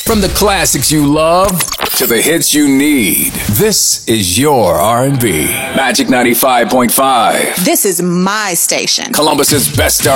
From the classics you love to the hits you need, this is your R&B. Magic 95.5. This is my station. Columbus's best